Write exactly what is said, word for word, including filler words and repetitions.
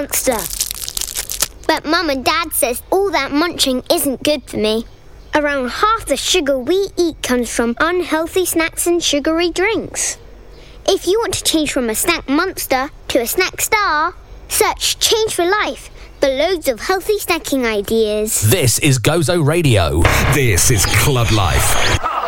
monster. But Mum and Dad says all that munching isn't good for me. Around half the sugar we eat comes from unhealthy snacks and sugary drinks. If you want to change from a snack monster to a snack star, search Change for Life for loads of healthy snacking ideas. This is Gozo Radio. This is Club Life.